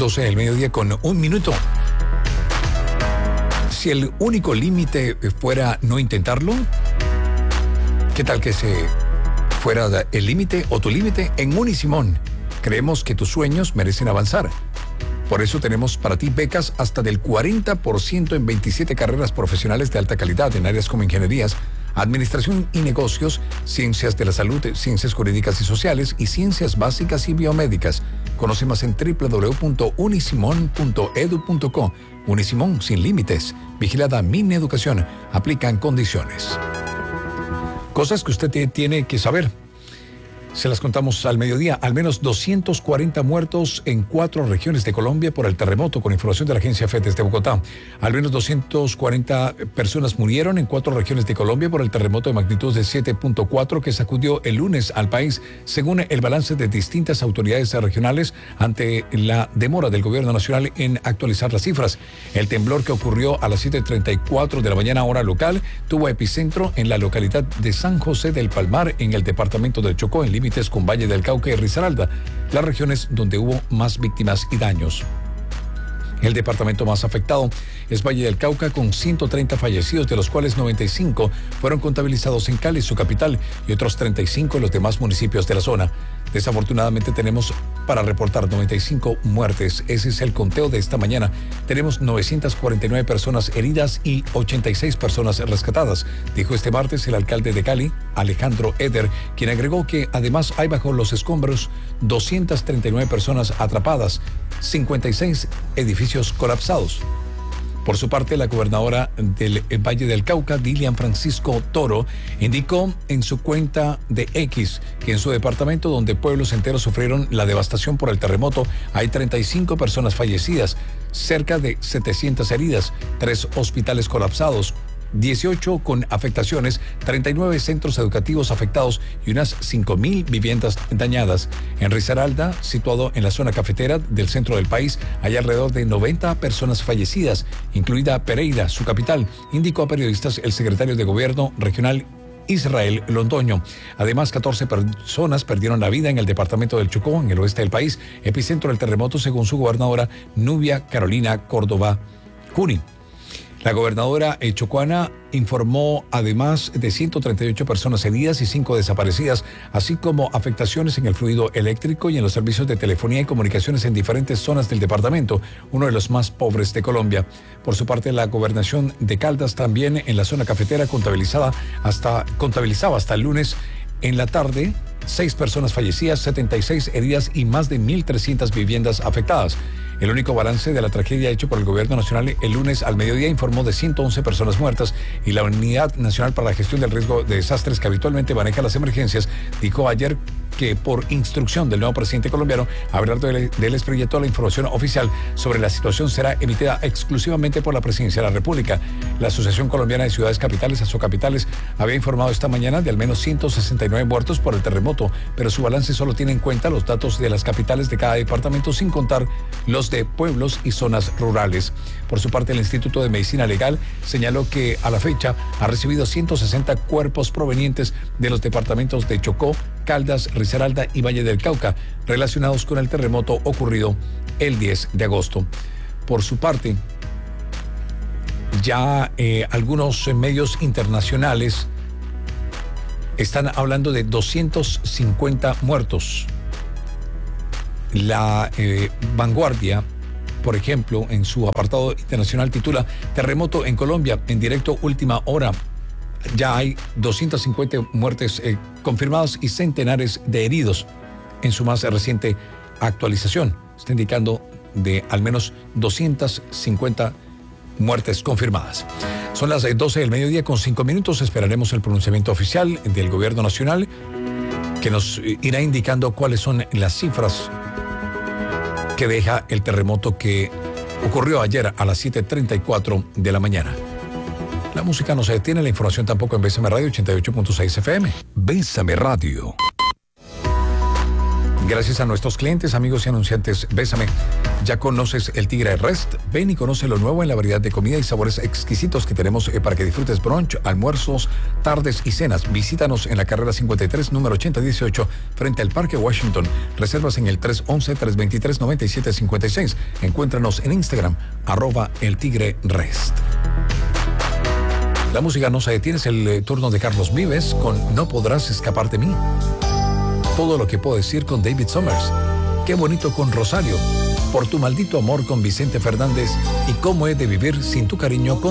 12 del mediodía con 1 minuto. Si el único límite fuera no intentarlo, ¿qué tal que se fuera el límite o tu límite? En Unisimón, creemos que tus sueños merecen avanzar. Por eso tenemos para ti becas hasta del 40% en 27 carreras profesionales de alta calidad en áreas como ingenierías, administración y negocios, ciencias de la salud, ciencias jurídicas y sociales y ciencias básicas y biomédicas. Conoce más en www.unisimon.edu.co. Unisimón sin límites. Vigilada Mineducación. Aplican condiciones. Cosas que usted tiene que saber. Se las contamos al mediodía. Al menos 240 muertos en 4 regiones de Colombia por el terremoto, con información de la agencia FED desde Bogotá. Al menos 240 personas murieron en 4 regiones de Colombia por el terremoto de magnitud de 7.4 que sacudió el lunes al país, según el balance de distintas autoridades regionales ante la demora del gobierno nacional en actualizar las cifras. El temblor, que ocurrió a las 7:34 de la mañana hora local, tuvo epicentro en la localidad de San José del Palmar, en el departamento del Chocó, en límites con Valle del Cauca y Risaralda, las regiones donde hubo más víctimas y daños. El departamento más afectado es Valle del Cauca, con 130 fallecidos, de los cuales 95 fueron contabilizados en Cali, su capital, y otros 35 en los demás municipios de la zona. Desafortunadamente tenemos para reportar 95 muertes. Ese es el conteo de esta mañana. Tenemos 949 personas heridas y 86 personas rescatadas, dijo este martes el alcalde de Cali, Alejandro Eder, quien agregó que además hay bajo los escombros 239 personas atrapadas, 56 edificios colapsados. Por su parte, la gobernadora del Valle del Cauca, Dilian Francisco Toro, indicó en su cuenta de X que en su departamento, donde pueblos enteros sufrieron la devastación por el terremoto, hay 35 personas fallecidas, cerca de 700 heridas, 3 hospitales colapsados, 18 con afectaciones, 39 centros educativos afectados y unas 5.000 viviendas dañadas. En Risaralda, situado en la zona cafetera del centro del país, hay alrededor de 90 personas fallecidas, incluida Pereira, su capital, indicó a periodistas el secretario de Gobierno regional Israel Londoño. Además, 14 personas perdieron la vida en el departamento del Chocó, en el oeste del país, epicentro del terremoto, según su gobernadora Nubia Carolina Córdoba Cuni. La gobernadora chocuana informó además de 138 personas heridas y 5 desaparecidas, así como afectaciones en el fluido eléctrico y en los servicios de telefonía y comunicaciones en diferentes zonas del departamento, uno de los más pobres de Colombia. Por su parte, la gobernación de Caldas, también en la zona cafetera, contabilizaba hasta el lunes en la tarde 6 personas fallecidas, 76 heridas y más de 1.300 viviendas afectadas. El único balance de la tragedia hecho por el gobierno nacional el lunes al mediodía informó de 111 personas muertas, y la Unidad Nacional para la Gestión del Riesgo de Desastres, que habitualmente maneja las emergencias, dijo ayer que por instrucción del nuevo presidente colombiano, Abelardo del Espriella, toda la información oficial sobre la situación será emitida exclusivamente por la Presidencia de la República. La Asociación Colombiana de Ciudades Capitales, Asocapitales, había informado esta mañana de al menos 169 muertos por el terremoto, pero su balance solo tiene en cuenta los datos de las capitales de cada departamento, sin contar los de pueblos y zonas rurales. Por su parte, el Instituto de Medicina Legal señaló que a la fecha ha recibido 160 cuerpos provenientes de los departamentos de Chocó, Caldas, Risaralda y Valle del Cauca, relacionados con el terremoto ocurrido el 10 de agosto. Por su parte, ya algunos medios internacionales están hablando de 250 muertos. La Vanguardia, por ejemplo, en su apartado internacional titula "Terremoto en Colombia, en directo última hora". Ya hay 250 muertes confirmadas y centenares de heridos en su más reciente actualización. Está indicando de al menos 250 muertes confirmadas. Son las 12 del mediodía con 5 minutos. Esperaremos el pronunciamiento oficial del gobierno nacional, que nos irá indicando cuáles son las cifras que deja el terremoto que ocurrió ayer a las 7:34 de la mañana. La música no se detiene, la información tampoco, en Bésame Radio 88.6 FM. Bésame Radio. Gracias a nuestros clientes, amigos y anunciantes, Bésame. Ya conoces el Tigre Rest. Ven y conoce lo nuevo en la variedad de comida y sabores exquisitos que tenemos para que disfrutes brunch, almuerzos, tardes y cenas. Visítanos en la carrera 53, número 8018, frente al Parque Washington. Reservas en el 311-323-9756. Encuéntranos en Instagram, @El Tigre Rest. La música no se detiene, es el turno de Carlos Vives con No Podrás Escapar de Mí. Todo lo que puedo decir con David Summers. Qué bonito con Rosario. Por tu maldito amor con Vicente Fernández. Y cómo he de vivir sin tu cariño con